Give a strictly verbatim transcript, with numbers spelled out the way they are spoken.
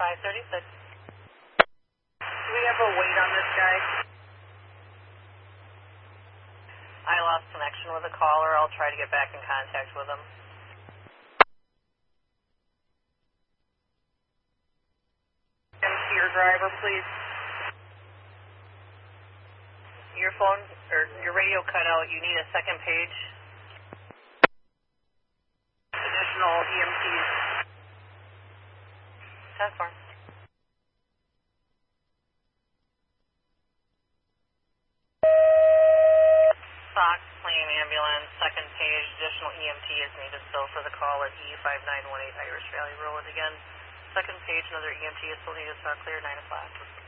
five thirty-six. Do we have a wait on this guy? I lost connection with the caller. I'll try to get back in contact with him. And to your driver, please. Your phone, or your radio cut out. You need a second page. Additional E M Ts. ten four. Fox, plane, ambulance, second page, additional E M T is needed still for the call at E five nine one eight Irish Valley Road again. Second page, another E M T is still needed, so clear nine o'clock.